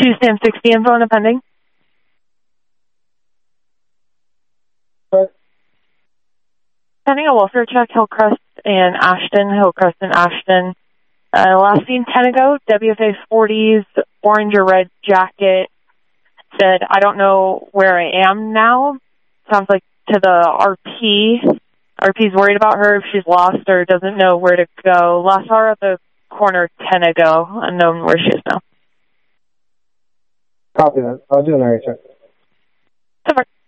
Sam 60 info and pending. What? Pending a welfare check, Hillcrest and Ashton. Last seen 10 ago, WFA 40s, orange or red jacket. Said, I don't know where I am now. Sounds like to the RP. RP's worried about her if she's lost or doesn't know where to go. Last saw her at the corner 10 ago. Unknown where she is now. Copy that. I'll do an area check. So far.